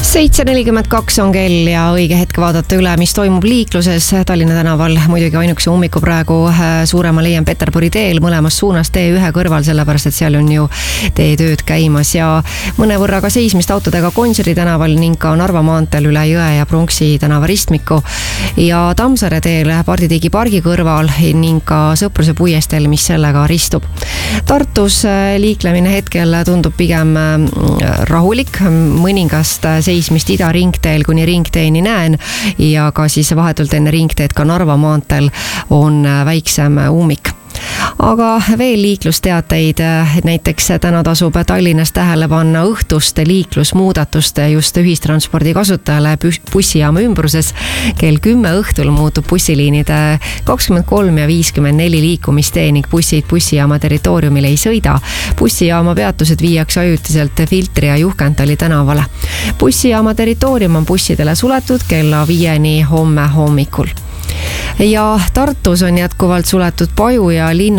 7:42 on kell ja õige hetk vaadata üle, mis toimub liikluses Tallinna tänaval. Muidugi ainukese ummiku praegu suurema leian Peterburi teel mõlemas suunas T1 kõrval, sellepärast et seal on ju teetööd käimas ja mõnevõrra ka seismist autodega Gonsiori tänaval ning ka Narva maanteel üle Jõe ja Pronksi tänava ristmiku ja Tammsaare teel Parditiigi pargi kõrval ning ka Sõpruse puiesteel, mis sellega ristub. Tartus liiklemine hetkel tundub pigem rahulik, mõningast seismist Ida ringteel kuni ringteeni näen ja ka siis vahetult enne ringteed ka Narva maanteel on väiksem ummik. Aga veel liiklusteateid, näiteks täna tasub Tallinnas tähele panna õhtuste liiklusmuudatuste just ühistranspordi kasutajale bussijaama ümbruses. Kell 10 õhtul muutub bussiliinide 23 ja 54 liikumistee ning bussid bussijaama territooriumil ei sõida. Bussijaama peatused viiakse ajutiselt Filtri ja Juhkentali tänavale. Bussijaama territoorium on bussidele suletud kella 5 homme hommikul. Ja Tartus on jätkuvalt suletud Paju ja Linnu